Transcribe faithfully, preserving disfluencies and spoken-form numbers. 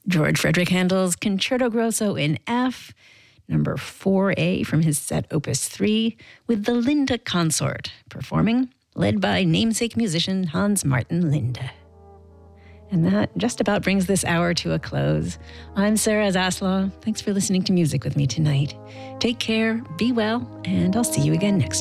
George Frederick Handel's Concerto Grosso in F, number four A from his set Opus three, with the Linde Consort, performing, led by namesake musician Hans Martin Linde. And that just about brings this hour to a close. I'm Sarah Zaslaw. Thanks for listening to music with me tonight. Take care, be well, and I'll see you again next